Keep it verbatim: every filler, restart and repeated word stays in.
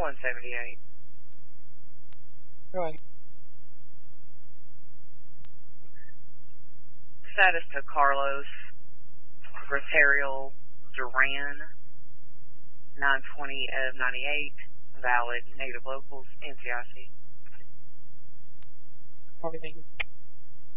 one seventy-eight. Go ahead. Status to Carlos Rotarial Duran, nine twenty of ninety-eight, valid, native locals, N C I C. Copy, thank you.